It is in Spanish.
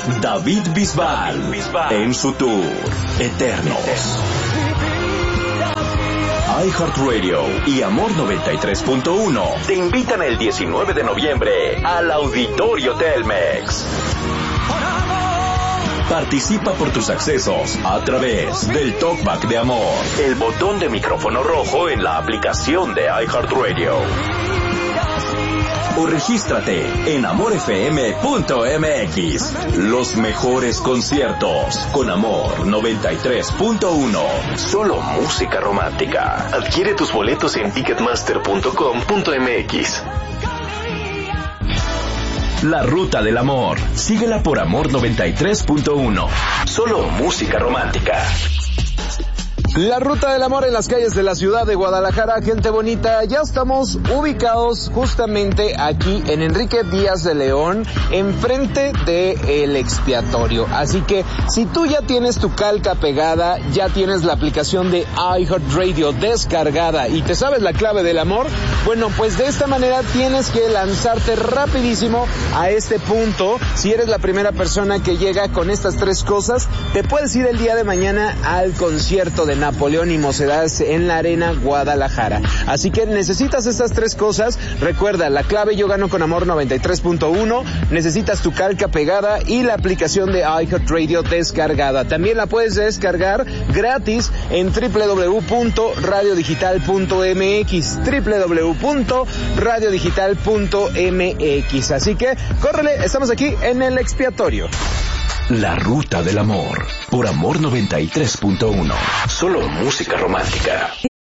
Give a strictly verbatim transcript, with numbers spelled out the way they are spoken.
David Bisbal, en su tour Eternos. iHeartRadio y Amor noventa y tres punto uno te invitan el diecinueve de noviembre al Auditorio Telmex. Participa por tus accesos a través del Talkback de Amor, el botón de micrófono rojo en la aplicación de iHeartRadio. O regístrate en amor f m punto m x. Los mejores conciertos con Amor noventa y tres punto uno. Solo música romántica. Adquiere tus boletos en ticketmaster punto com punto m x. La Ruta del Amor. Síguela por Amor noventa y tres punto uno. Solo música romántica. La Ruta del Amor en las calles de la ciudad de Guadalajara, gente bonita. Ya estamos ubicados justamente aquí en Enrique Díaz de León, enfrente de El Expiatorio. Así que si tú ya tienes tu calca pegada, ya tienes la aplicación de iHeartRadio descargada y te sabes la clave del amor, bueno, pues de esta manera tienes que lanzarte rapidísimo a este punto. Si eres la primera persona que llega con estas tres cosas, te puedes ir el día de mañana al concierto de Napoleón y Mocedades en la Arena Guadalajara. Así que necesitas estas tres cosas. Recuerda, la clave Yo Gano con Amor noventa y tres punto uno, necesitas tu calca pegada y la aplicación de iHeartRadio descargada. También la puedes descargar gratis en doble u doble u doble u punto radio digital punto m x, doble u doble u doble u punto radio digital punto m x. Así que, córrele, estamos aquí en El Expiatorio. La Ruta del Amor, por Amor noventa y tres punto uno. Solo música romántica.